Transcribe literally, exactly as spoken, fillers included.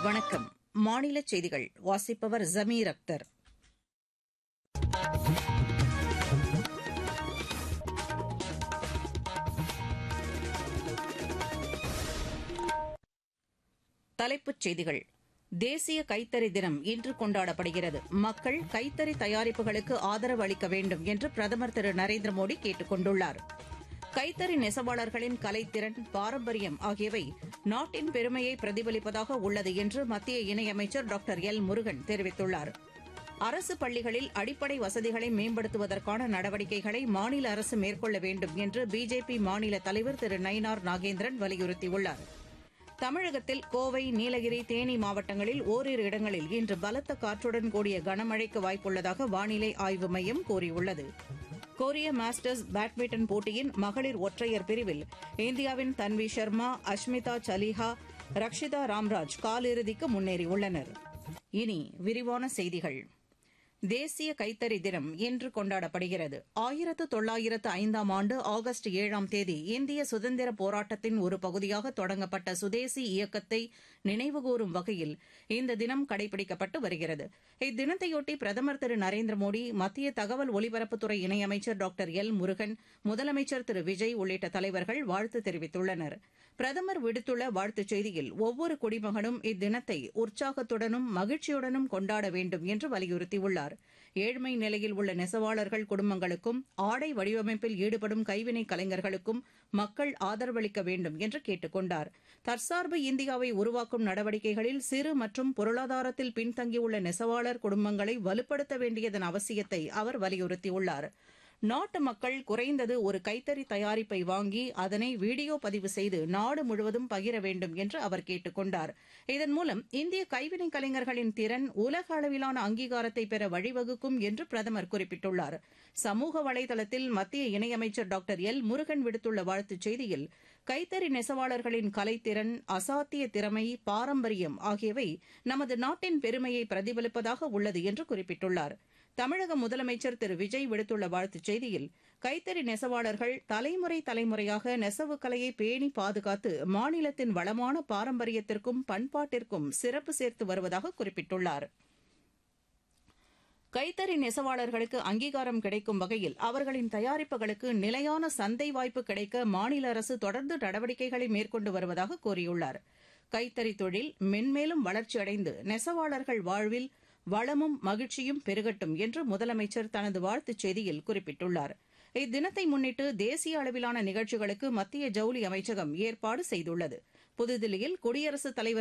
வணக்கம். மாநில செய்திகள் வாசிப்பவர் ஜமீர் அக்தர். தலைப்புச் செய்திகள். தேசிய கைத்தறி தினம் இன்று கொண்டாடப்படுகிறது. மக்கள் கைத்தறி தயாரிப்புகளுக்கு ஆதரவு அளிக்க வேண்டும் என்று பிரதமர் திரு நரேந்திர மோடி கேட்டுக் கொண்டுள்ளார். கைத்தறி நெசவாளர்களின் கலைத்திறன், பாரம்பரியம் ஆகியவை நாட்டின் பெருமையை பிரதிபலிப்பதாக உள்ளது என்று மத்திய இணையமைச்சர் டாக்டர் எல் முருகன் தெரிவித்துள்ளார். அரசு பள்ளிகளில் அடிப்படை வசதிகளை மேம்படுத்துவதற்கான நடவடிக்கைகளை மாநில அரசு மேற்கொள்ள வேண்டும் என்று பிஜேபி மாநில தலைவர் திரு நயினார் நாகேந்திரன் வலியுறுத்தியுள்ளார். தமிழகத்தில் கோவை, நீலகிரி, தேனி மாவட்டங்களில் ஓரிரு இடங்களில் இன்று பலத்த காற்றுடன் கூடிய கனமழைக்கு வாய்ப்புள்ளதாக வானிலை ஆய்வு மையம் கூறியுள்ளது. கொரிய மாஸ்டர்ஸ் பேட்மிண்டன் போட்டியின் மகளிர் ஒற்றையர் பிரிவில் இந்தியாவின் தன்வி சர்மா, அஷ்மிதா சலிஹா, ரக்ஷிதா ராம்ராஜ் காலிறுதிக்கு முன்னேறியுள்ளனர். இனி விரிவான செய்திகள். தேசிய கைத்தறி தினம் இன்று கொண்டாடப்படுகிறது. ஆயிரத்து தொள்ளாயிரத்து ஐந்தாம் ஆண்டு ஆகஸ்ட் ஏழாம் தேதி இந்திய சுதந்திர போராட்டத்தின் ஒரு பகுதியாக தொடங்கப்பட்ட சுதேசி இயக்கத்தை நினைவுகூரும் வகையில் இந்த தினம் கடைபிடிக்கப்பட்டு வருகிறது. இத்தினத்தையொட்டி பிரதமர் திரு நரேந்திர மோடி, மத்திய தகவல் ஒலிபரப்புத்துறை இணையமைச்சர் டாக்டர் எல் முருகன், முதலமைச்சர் திரு விஜய் உள்ளிட்ட தலைவர்கள் வாழ்த்து தெரிவித்துள்ளனர். பிரதமர் விடுத்துள்ள வாழ்த்துச் செய்தியில் ஒவ்வொரு குடிமகனும் இத்தினத்தை உற்சாகத்துடனும் மகிழ்ச்சியுடனும் கொண்டாட வேண்டும் என்று வலியுறுத்தியுள்ளார். ஏழ்மை நிலையில் உள்ள நெசவாளர்கள் குடும்பங்களுக்கும் ஆடை வடிவமைப்பில் ஈடுபடும் கைவினை கலைஞர்களுக்கும் மக்கள் ஆதரவளிக்க வேண்டும் என்று கேட்டுக் கொண்டார். தற்சார்பு இந்தியாவை உருவாக்கும் நடவடிக்கைகளில் சிறு மற்றும் பொருளாதாரத்தில் பின்தங்கியுள்ள நெசவாளர் குடும்பங்களை வலுப்படுத்த வேண்டியதன் அவசியத்தை அவர் வலியுறுத்தியுள்ளார். நாட்டு மக்கள் குறைந்தது ஒரு கைத்தறி தயாரிப்பை வாங்கி அதனை வீடியோ பதிவு செய்து நாடு முழுவதும் பகிர வேண்டும் என்று அவர் கேட்டுக் கொண்டார். இதன் மூலம் இந்திய கைவினை கலைஞர்களின் திறன் உலக அளவிலான அங்கீகாரத்தை பெற வழிவகுக்கும் என்று பிரதமர் குறிப்பிட்டுள்ளார். சமூக வலைதளத்தில் மத்திய இணையமைச்சர் டாக்டர் எல் முருகன் விடுத்துள்ள வாழ்த்துச் செய்தியில் கைத்தறி நெசவாளர்களின் கலைத்திறன், அசாத்திய திறமை, பாரம்பரியம் ஆகியவை நமது நாட்டின் பெருமையை பிரதிபலிப்பதாக உள்ளது என்று குறிப்பிட்டுள்ளார். தமிழக முதலமைச்சர் திரு விஜய் விடுத்துள்ள வாழ்த்துச் செய்தியில் கைத்தறி நெசவாளர்கள் தலைமுறை தலைமுறையாக நெசவு கலையை பேணி பாதுகாத்து மாநிலத்தின் வளமான பாரம்பரியத்திற்கும் பண்பாட்டிற்கும் சிறப்பு சேர்த்து வருவதாக குறிப்பிட்டுள்ளார். கைத்தறி நெசவாளர்களுக்கு அங்கீகாரம் கிடைக்கும் வகையில் அவர்களின் தயாரிப்புகளுக்கு நிலையான சந்தை வாய்ப்பு கிடைக்க மாநில அரசு தொடர்ந்து நடவடிக்கைகளை மேற்கொண்டு வருவதாக கூறியுள்ளார். கைத்தறி தொழில் மென்மேலும் வளர்ச்சியடைந்து நெசவாளர்கள் வாழ்வில் வளமும் மகிழ்ச்சியும் பெருகட்டும் என்று முதலமைச்சர் தனது வாழ்த்துச் செய்தியில் குறிப்பிட்டுள்ளார். இத்தினத்தை முன்னிட்டு தேசிய அளவிலான நிகழ்ச்சிகளுக்கு மத்திய ஜவுளி அமைச்சகம் ஏற்பாடு செய்துள்ளது. புதுதில்லியில் குடியரசுத் தலைவர்